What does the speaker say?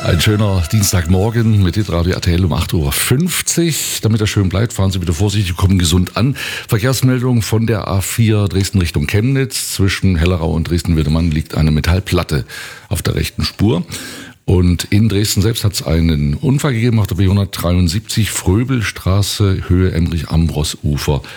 Ein schöner Dienstagmorgen mit Hitradio RTL um 8.50 Uhr. Damit er schön bleibt, fahren Sie bitte vorsichtig, kommen gesund an. Verkehrsmeldung von der A4 Dresden Richtung Chemnitz. Zwischen Hellerau und Dresden-Wiedemann liegt eine Metallplatte auf der rechten Spur. Und in Dresden selbst hat es einen Unfall gegeben auf der B173 Fröbelstraße, Höhe Emrich-Ambros-Ufer.